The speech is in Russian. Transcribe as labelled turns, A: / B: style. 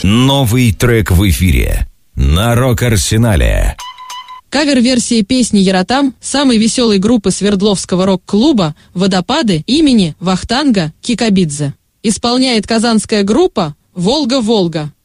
A: Новый трек в эфире на Рок-Арсенале.
B: Кавер-версия песни «Яратам» самой веселой группы Свердловского рок-клуба «Водопады» имени Вахтанга Кикабидзе. Исполняет казанская группа «Волга-Волга».